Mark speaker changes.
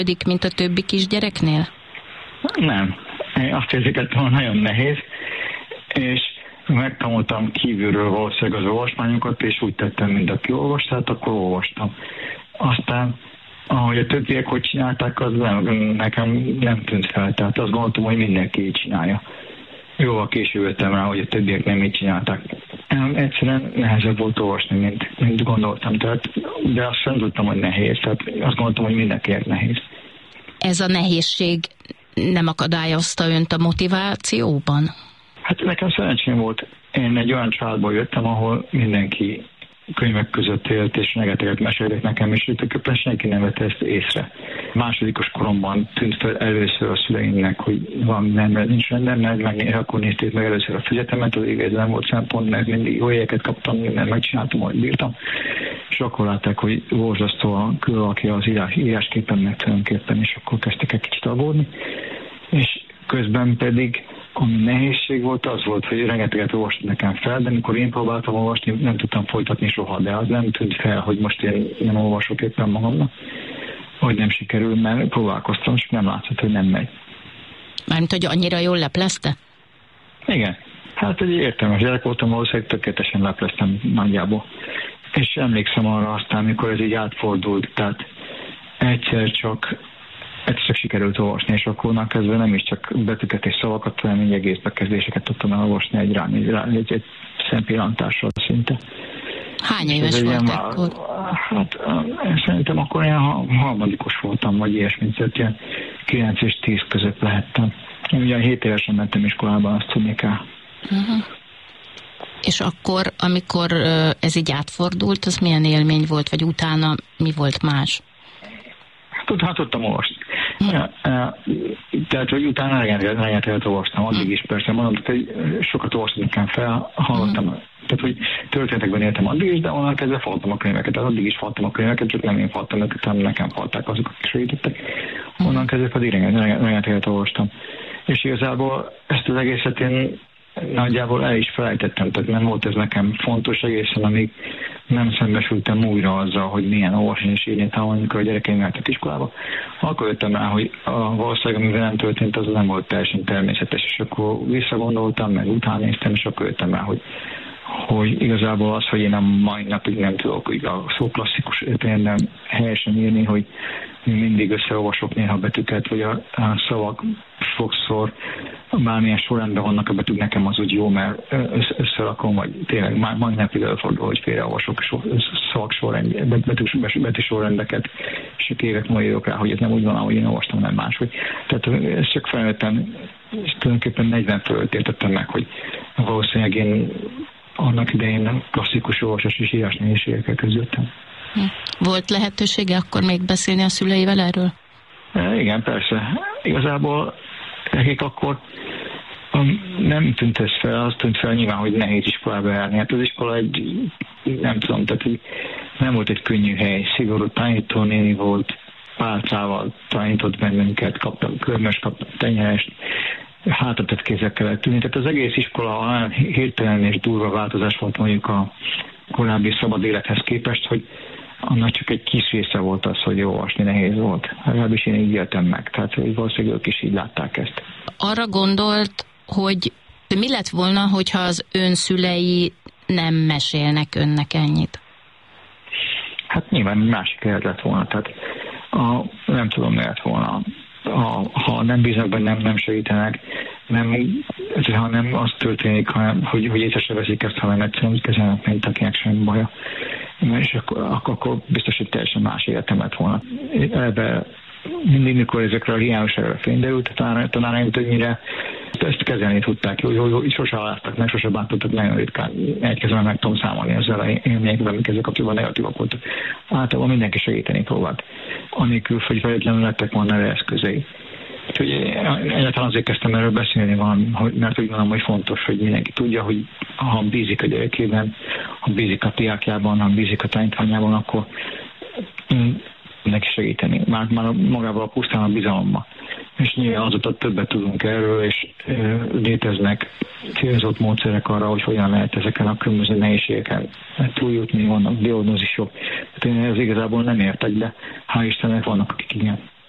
Speaker 1: mint a többi kisgyereknél?
Speaker 2: Nem. Én azt érzékeltem, hogy nagyon nehéz, és megtanultam kívülről valószínűleg az olvasmányokat, és úgy tettem, mint aki olvast, tehát akkor olvastam. Aztán, ahogy a többiek hogy csinálták, az nekem nem tűnt fel, tehát azt gondoltam, hogy mindenki így csinálja. Jóval később jöttem rá, hogy a többiek nem így csinálták. Egyszerűen nehezebb volt olvasni, mint gondoltam, de azt sem tudtam, hogy nehéz, tehát azt gondoltam, hogy mindenkinek nehéz.
Speaker 1: Ez a nehézség nem akadályozta önt a motivációban?
Speaker 2: Hát nekem szerencsém volt. Én egy olyan családból jöttem, ahol mindenki könyvek között élt, és rengeteget meséltek nekem, és tulajdonképpen senki nem vette ezt észre. Másodikos koromban tűnt fel először a szüleimnek, hogy valami nincs rendben, meg akkor nézték meg először a füzetemet, az ez nem volt szempont, mert mindig jó jegyeket kaptam, mindent megcsináltam, ahogy bírtam. És akkor látták, hogy borzasztó a külalakja az írásképpen, meg tulajdonképpen, és akkor kezdtek egy kicsit aggódni. És közben pedig ami nehézség volt, az volt, hogy rengeteget olvastam nekem fel, de amikor én próbáltam olvasni, nem tudtam folytatni soha, de az nem tűnt fel, hogy most én nem olvasok éppen magamnak, hogy nem sikerül, mert próbálkoztam, és nem látszott, hogy nem megy.
Speaker 1: Mármint, hogy annyira jól leplezte?
Speaker 2: Igen. Hát egy értelmes gyerek voltam, valószínűleg tökéletesen lepleztem nagyjából. És emlékszem arra aztán, amikor ez így átfordult, tehát egyszer csak sikerült olvasni, és akkor kezdve nem is csak betűket és szavakat, hanem egy egész bekezdéseket tudtam elolvasni egy szempillantással szinte.
Speaker 1: Hány éves volt akkor?
Speaker 2: Hát szerintem akkor ilyen harmadikos voltam, vagy ilyesmint, tehát ilyen 9 és 10 között lehettem. Ugye 7 évesen mentem iskolába, azt tudni kell.
Speaker 1: Uh-huh. És akkor, amikor ez így átfordult, az milyen élmény volt, vagy utána mi volt más?
Speaker 2: Hát tudtam olvasni. Tehát, hogy utána rengeteget olvastam, addig is persze mondom, hogy sokat olvastam nekem fel, hallottam, tehát, hogy történetekben éltem addig is, de onnan kezdve faltam a könyveket, tehát addig is faltam a könyveket, csak nem én faltam őket, hanem nekem falták azok, akik segítettek. Onnan kezdve pedig rengeteget olvastam. És igazából ezt az egészet én nagyjából el is felejtettem, tehát nem volt ez nekem fontos egészen, amíg nem szembesültem újra azzal, hogy milyen olvasni és írni tanulni, amikor a gyerekeim jártak iskolába. Akkor jöttem rá, hogy valószínűleg amivel nem történt, az nem volt teljesen természetes, és akkor visszagondoltam, meg utána néztem, és akkor jöttem rá, hogy igazából az, hogy én a mai napig nem tudok a szó klasszikus értelemben helyesen írni, hogy mindig összeolvasok néha betűket, vagy a szavak sokszor bármilyen sorrendben vannak a betűk, nekem az úgy jó, mert összerakom, vagy tényleg mai napig előfordul, hogy félreolvasok szavak sorrendjét, betű sorrendeket, és évek múlva írok rá, hogy ez nem úgy van, ahogy én olvastam, nem máshogy. Tehát ezt csak felvettem, és tulajdonképpen 40 fölött értettem meg, hogy valószínűleg én annak idején klasszikus olvasás és írás nehézségekkel közöttem.
Speaker 1: Volt lehetősége akkor még beszélni a szüleivel erről?
Speaker 2: Igen, persze. Igazából nekik akkor nem tűnt ez fel, az tűnt fel nyilván, hogy nehéz iskolába járni. Hát az iskola nem tudom, tehát nem volt egy könnyű hely. Szigorú tanítónéni volt, pálcával tanított bennünket, kaptam körmös, kaptam tenyerest, hátratett kézzel kellett tűnni. Tehát az egész iskola olyan hirtelen és durva változás volt mondjuk a korábbi szabad élethez képest, hogy annak csak egy kis része volt az, hogy olvasni nehéz volt. Legalábbis én így éltem meg, tehát valószínűleg ők is így látták ezt.
Speaker 1: Arra gondolt, hogy mi lett volna, hogyha az ön szülei nem mesélnek önnek ennyit? Hát
Speaker 2: nyilván másik élet lett volna, tehát nem tudom, mi lett volna. Ha nem bíznak benne, nem segítenek, ha nem az történik, hanem, hogy észre se veszik ezt, hanem egyszerűen úgy kezelnek, mint akinek semmi baja. És akkor biztos, hogy teljesen más életem lett volna. Ebbe mindig, mikor ezekre a hiányosságra fényderült, tanáraim többnyire ezt kezelni tudták, hogy sose aláztak meg, sose bántottak, nagyon ritkán egy kezemben meg tudom számolni ezzel élményekben, amik ezzel kapcsolatban negatívak voltak. Általában mindenki segíteni próbált. Anélkül, hogy feltétlenül lettek volna erre eszközei. Úgyhogy egyáltalán azért kezdtem erről beszélni, mert úgy gondolom, hogy fontos, hogy mindenki tudja, hogy ha bízik a gyerekében, ha bízik a diákjában, ha bízik a tanítványában, akkor neki segíteni. Már magával a pusztán a bizalommal. És nyilván azóta többet tudunk erről, és léteznek célzott módszerek arra, hogy hogyan lehet ezeken a különböző nehézségeken túljutni, vannak diagnózisok. Tehát én ez igazából nem értek, de hál' Istennek vannak, akik igen.